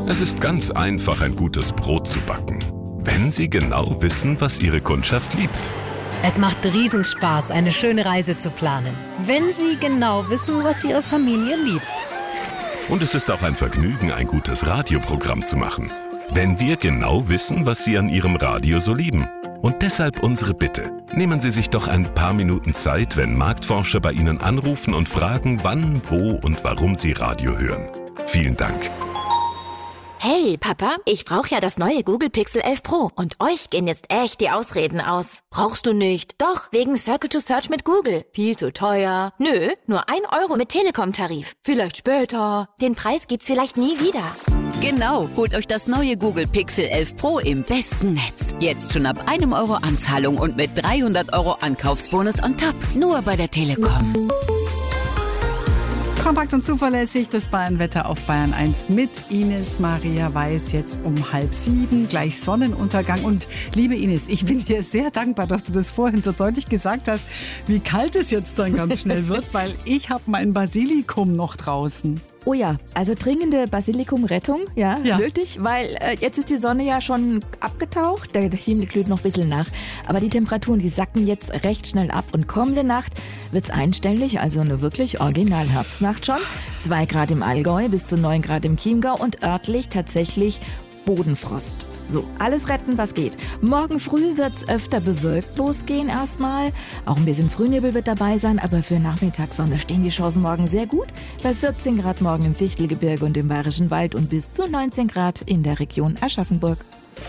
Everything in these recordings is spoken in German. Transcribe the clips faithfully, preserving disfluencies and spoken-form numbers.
Es ist ganz einfach, ein gutes Brot zu backen, wenn Sie genau wissen, was Ihre Kundschaft liebt. Es macht Riesenspaß, eine schöne Reise zu planen, wenn Sie genau wissen, was Ihre Familie liebt. Und es ist auch ein Vergnügen, ein gutes Radioprogramm zu machen, wenn wir genau wissen, was Sie an Ihrem Radio so lieben. Und deshalb unsere Bitte. Nehmen Sie sich doch ein paar Minuten Zeit, wenn Marktforscher bei Ihnen anrufen und fragen, wann, wo und warum Sie Radio hören. Vielen Dank. Hey, Papa, ich brauche ja das neue Google Pixel elf Pro und euch gehen jetzt echt die Ausreden aus. Brauchst du nicht? Doch, wegen Circle to Search mit Google. Viel zu teuer. Nö, nur ein Euro mit Telekom-Tarif. Vielleicht später. Den Preis gibt's vielleicht nie wieder. Genau, holt euch das neue Google Pixel elf Pro im besten Netz. Jetzt schon ab einem Euro Anzahlung und mit dreihundert Euro Ankaufsbonus on top. Nur bei der Telekom. Kompakt und zuverlässig, das Bayern-Wetter auf Bayern eins mit Ines Maria Weiß jetzt um halb sieben, gleich Sonnenuntergang. Und liebe Ines, ich bin dir sehr dankbar, dass du das vorhin so deutlich gesagt hast, wie kalt es jetzt dann ganz schnell wird, weil ich habe mein Basilikum noch draußen. Oh ja, also dringende Basilikum-Rettung, ja, ja, nötig, weil äh, jetzt ist die Sonne ja schon abgetaucht, der Himmel glüht noch ein bisschen nach, aber die Temperaturen, die sacken jetzt recht schnell ab und kommende Nacht wird's einstellig, also eine wirklich original Herbstnacht schon, zwei Grad im Allgäu bis zu neun Grad im Chiemgau und örtlich tatsächlich Bodenfrost. So, alles retten, was geht. Morgen früh wird's öfter bewölkt losgehen erstmal. Auch ein bisschen Frühnebel wird dabei sein, aber für Nachmittagssonne stehen die Chancen morgen sehr gut. Bei vierzehn Grad morgen im Fichtelgebirge und im Bayerischen Wald und bis zu neunzehn Grad in der Region Aschaffenburg.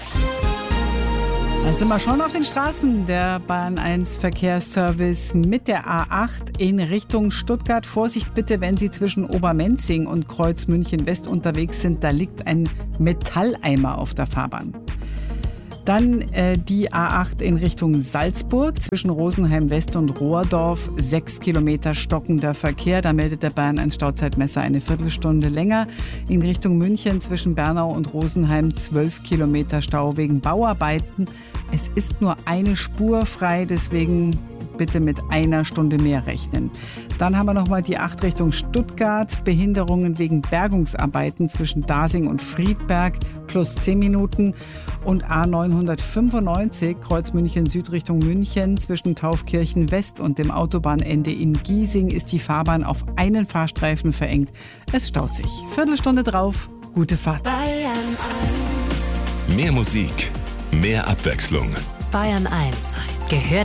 Da sind wir schon auf den Straßen. Der Bayern eins Verkehrsservice mit der A acht in Richtung Stuttgart. Vorsicht bitte, wenn Sie zwischen Obermenzing und Kreuz München West unterwegs sind. Da liegt ein Metalleimer auf der Fahrbahn. Dann äh, die A acht in Richtung Salzburg zwischen Rosenheim West und Rohrdorf. Sechs Kilometer stockender Verkehr. Da meldet der Bayern eins Stauzeitmesser eine Viertelstunde länger. In Richtung München zwischen Bernau und Rosenheim zwölf Kilometer Stau wegen Bauarbeiten. Es ist nur eine Spur frei, deswegen bitte mit einer Stunde mehr rechnen. Dann haben wir nochmal die acht Richtung Stuttgart. Behinderungen wegen Bergungsarbeiten zwischen Dasing und Friedberg plus zehn Minuten. Und A neunhundertfünfundneunzig Kreuz München Süd Richtung München zwischen Taufkirchen West und dem Autobahnende in Giesing ist die Fahrbahn auf einen Fahrstreifen verengt. Es staut sich. Viertelstunde drauf. Gute Fahrt. Bayern eins. Mehr Musik, mehr Abwechslung. Bayern eins gehört